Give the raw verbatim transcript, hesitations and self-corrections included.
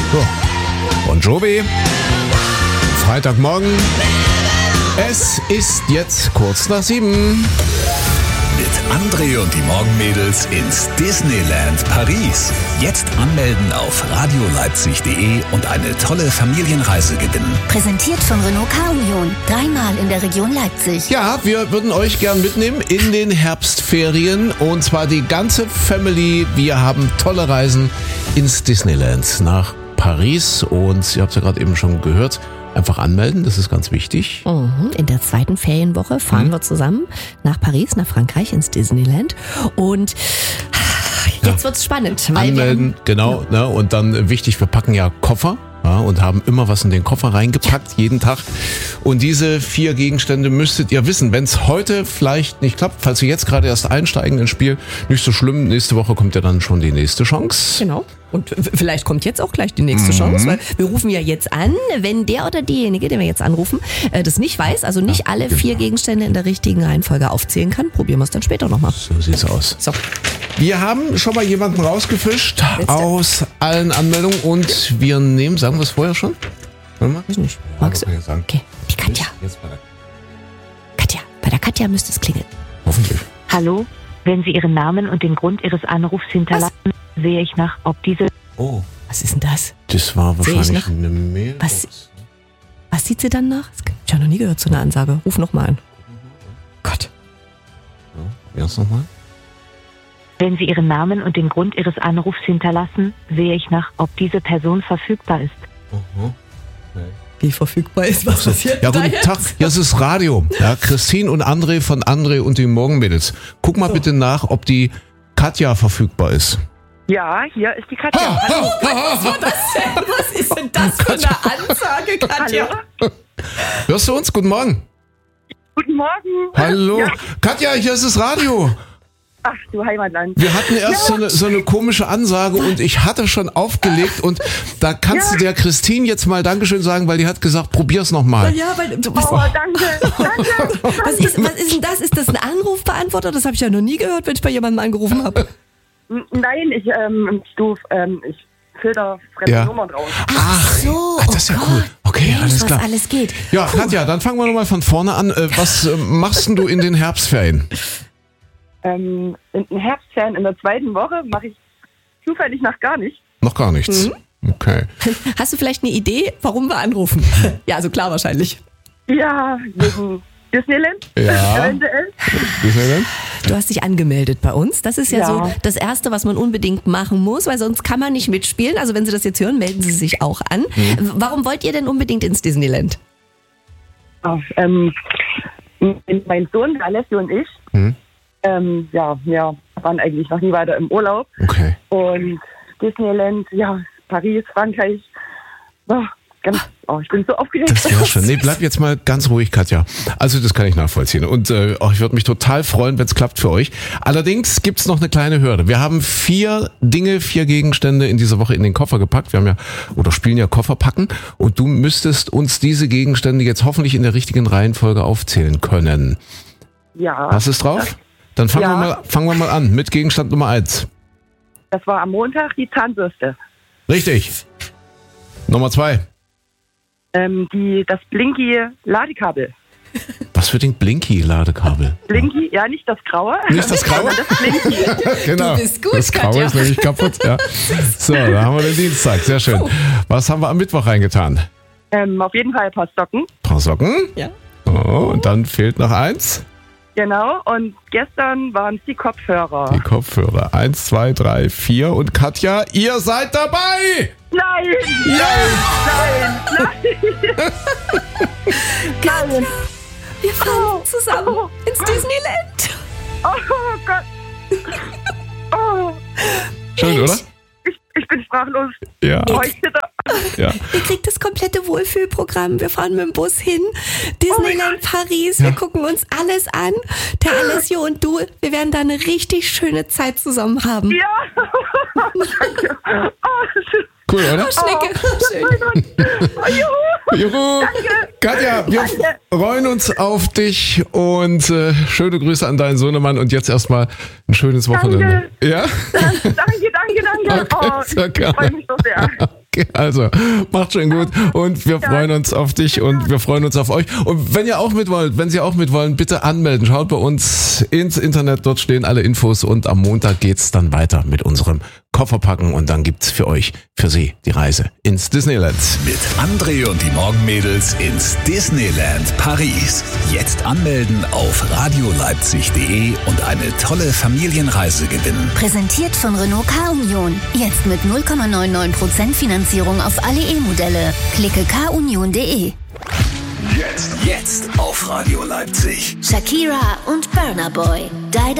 So. Bon Jovi. Freitagmorgen. Es ist jetzt kurz nach sieben. Mit André und die Morgenmädels ins Disneyland Paris. Jetzt anmelden auf radioleipzig punkt de und eine tolle Familienreise gewinnen. Präsentiert von Renault Car Union. Dreimal in der Region Leipzig. Ja, wir würden euch gern mitnehmen in den Herbstferien. Und zwar die ganze Family. Wir haben tolle Reisen ins Disneyland nach Paris. Und ihr habt ja gerade eben schon gehört. Einfach anmelden, das ist ganz wichtig. Mhm. In der zweiten Ferienwoche fahren mhm. wir zusammen nach Paris, nach Frankreich, ins Disneyland. Und jetzt ja. wird's spannend. Weil anmelden, wir, genau. Ja. Ne? Und dann wichtig, wir packen ja Koffer. Ja, und haben immer was in den Koffer reingepackt, ja. jeden Tag. Und diese vier Gegenstände müsstet ihr wissen. Wenn es heute vielleicht nicht klappt, falls wir jetzt gerade erst einsteigen ins Spiel, nicht so schlimm. Nächste Woche kommt ja dann schon die nächste Chance. Genau. Und vielleicht kommt jetzt auch gleich die nächste mhm. Chance, weil wir rufen ja jetzt an, wenn der oder diejenige, den wir jetzt anrufen, das nicht weiß, also nicht ja, alle genau. vier Gegenstände in der richtigen Reihenfolge aufzählen kann, probieren wir es dann später nochmal. So sieht's aus. So. Wir haben schon mal jemanden rausgefischt Letzte. aus allen Anmeldungen und wir nehmen, sagen wir es vorher schon? Warte mal. Weiß nicht. Magst du? Sagen. Okay, die Katja. Jetzt bei der Katja, bei der Katja müsste es klingeln. Hoffentlich. Hallo, wenn Sie Ihren Namen und den Grund Ihres Anrufs hinterlassen, was? sehe ich nach, ob diese... Oh. Was ist denn das? Das war wahrscheinlich eine Mail. Was, was sieht sie dann nach? Das hab ich ja noch nie gehört, so eine Ansage. Ruf nochmal an. Gott. Ja, erst nochmal. Wenn Sie Ihren Namen und den Grund Ihres Anrufs hinterlassen, sehe ich nach, ob diese Person verfügbar ist. Uh-huh. Okay. Wie verfügbar ist, was passiert? Ja, guten Tag, hier ist das Radio. Ja, Christine und André von André und die Morgenmädels. Guck mal so. bitte nach, ob die Katja verfügbar ist. Ja, hier ist die Katja. Ha, Hallo. Ha, ha, was war das denn? Was ist denn das für eine Ansage, Katja? Hallo? Hörst du uns? Guten Morgen. Guten Morgen. Hallo. Ja. Katja, hier ist das Radio. Ach du Heimatland. Wir hatten erst ja. so, eine, so eine komische Ansage und ich hatte schon aufgelegt und da kannst ja. du der Christine jetzt mal Dankeschön sagen, weil die hat gesagt, probier's nochmal. Ja, weil du bist oh, danke, danke. Was ist, was ist denn das? Ist das ein Anrufbeantworter? Das habe ich ja noch nie gehört, wenn ich bei jemandem angerufen habe. Nein, ich, ähm, du, ähm, ich filter fremde ja. Nummern raus. Ach so, Ach, das ist ja oh cool. Okay, Mensch, alles klar. Was alles geht. Ja, Katja, dann fangen wir nochmal von vorne an. Was machst denn du in den Herbstferien? Ähm, in den Herbstferien in der zweiten Woche mache ich zufällig noch gar nichts. Noch gar nichts? Mhm. Okay. Hast du vielleicht eine Idee, warum wir anrufen? Ja, also klar wahrscheinlich. Ja, wegen Disneyland. Ja. Eventuell. Disneyland? Du hast dich angemeldet bei uns. Das ist ja, ja so das Erste, was man unbedingt machen muss, weil sonst kann man nicht mitspielen. Also wenn Sie das jetzt hören, melden Sie sich auch an. Mhm. Warum wollt ihr denn unbedingt ins Disneyland? Ach, ähm, mein Sohn, Alessio und ich, mhm. ähm, ja, wir waren eigentlich noch nie weiter im Urlaub. Okay. Und Disneyland, ja, Paris, Frankreich, oh, ganz, oh, ich bin so aufgeregt. Das wäre schön. Nee, bleib jetzt mal ganz ruhig, Katja. Also das kann ich nachvollziehen. Und äh, oh, ich würde mich total freuen, wenn es klappt für euch. Allerdings gibt's noch eine kleine Hürde. Wir haben vier Dinge, vier Gegenstände in dieser Woche in den Koffer gepackt. Wir haben ja, oder spielen ja Koffer packen. Und du müsstest uns diese Gegenstände jetzt hoffentlich in der richtigen Reihenfolge aufzählen können. Ja. Hast du es drauf? Dann fangen, ja. wir mal, fangen wir mal an mit Gegenstand Nummer eins. Das war am Montag die Zahnbürste. Richtig. Nummer zwei. Ähm, die, das Blinky-Ladekabel. Was für ein Blinky-Ladekabel? Blinky, ja, nicht das Graue. Nicht das Graue? Das Blinky. Genau. Du bist gut, das Graue Katja. ist nämlich kaputt. Ja. So, da haben wir den Dienstag. Sehr schön. Was haben wir am Mittwoch reingetan? Ähm, auf jeden Fall ein paar Socken. Ein paar Socken? Ja. Oh, und dann fehlt noch eins. Genau, und gestern waren es die Kopfhörer. Die Kopfhörer. Eins, zwei, drei, vier. Und Katja, ihr seid dabei! Nein! Ja! Nein! Nein! Katja, wir fahren Oh, zusammen oh, ins Disneyland. Oh Gott! Oh, Schön, oder? ich, ich bin sprachlos. Ja. Oh, ich zitter. ja. Ihr kriegt das komplette Wohlfühlprogramm. Wir fahren mit dem Bus hin. Disneyland Paris. Wir Ja. gucken uns alles an. Der Alessio und du, wir werden da eine richtig schöne Zeit zusammen haben. Ja! Danke. Oh, Cool, oder? Oh, Schnecke. Schön. oh, juhu! Juhu. Danke. Katja, wir Danke. freuen uns auf dich und äh, schöne Grüße an deinen Sohnemann und jetzt erstmal ein schönes Wochenende. Danke. Ja? Danke, danke, danke. Okay, Oh, sehr ich gerne. freue mich so sehr. Okay, also, macht schön gut und wir freuen uns auf dich und wir freuen uns auf euch. Und wenn ihr auch mit wollt, wenn Sie auch mit wollen, bitte anmelden. Schaut bei uns ins Internet, dort stehen alle Infos und am Montag geht's dann weiter mit unserem Kofferpacken und dann gibt's für euch, für Sie die Reise ins Disneyland. Mit André und die Morgenmädels ins Disneyland Paris. Jetzt anmelden auf radioleipzig punkt de und eine tolle Familienreise gewinnen. Präsentiert von Renault Car Union. Jetzt mit null Komma neunundneunzig Prozent Finanzierung auf alle E-Modelle. Klicke car union punkt de. Jetzt, jetzt auf Radio Leipzig. Shakira und Burna Boy. Die